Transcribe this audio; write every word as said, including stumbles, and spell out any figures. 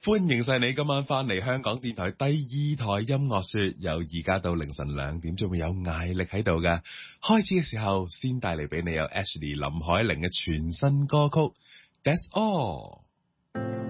歡迎晒你今晚翻嚟香港電台第二台音樂說，由而家到凌晨兩點，仲會有艾力喺度嘅。開始嘅時候，先帶嚟俾你有 Ashley 林海玲嘅全新歌曲《That's All》。